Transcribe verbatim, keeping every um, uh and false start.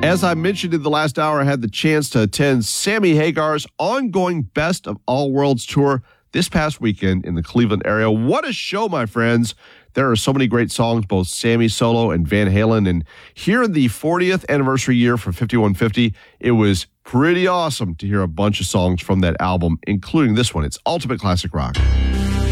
As I mentioned in the last hour, I had the chance to attend Sammy Hagar's ongoing Best of All Worlds tour this past weekend in the Cleveland area. What a show, my friends. There are so many great songs, both Sammy solo and Van Halen. And here in the fortieth anniversary year for fifty-one fifty, it was pretty awesome to hear a bunch of songs from that album, including this one. It's Ultimate Classic Rock.